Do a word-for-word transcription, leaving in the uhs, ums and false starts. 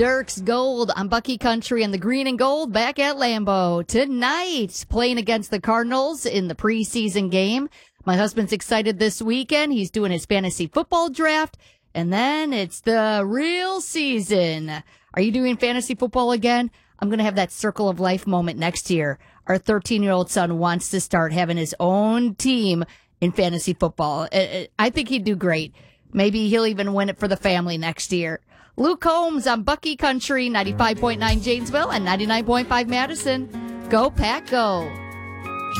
Dirks Gold on Bucky Country and the green and gold back at Lambeau tonight, playing against the Cardinals in the preseason game. My husband's excited this weekend. He's doing his fantasy football draft, and then it's the real season. Are you doing fantasy football again? I'm going to have that circle of life moment next year. Our thirteen-year-old son wants to start having his own team in fantasy football. I think he'd do great. Maybe he'll even win it for the family next year. Luke Combs on Bucky Country, ninety-five point nine Janesville and ninety-nine point five Madison. Go Pack, go.